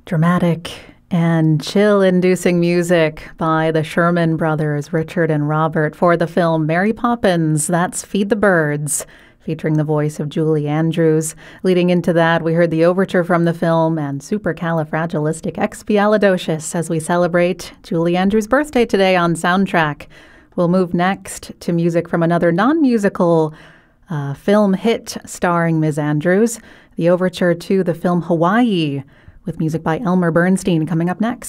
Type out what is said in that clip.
Dramatic and chill-inducing music by the Sherman Brothers, Richard and Robert, for the film Mary Poppins. That's Feed the Birds, featuring the voice of Julie Andrews. Leading into that, we heard the overture from the film and Supercalifragilisticexpialidocious as we celebrate Julie Andrews' birthday today on Soundtrack. We'll move next to music from another non-musical film hit starring Ms. Andrews, the overture to the film Hawaii, with music by Elmer Bernstein coming up next.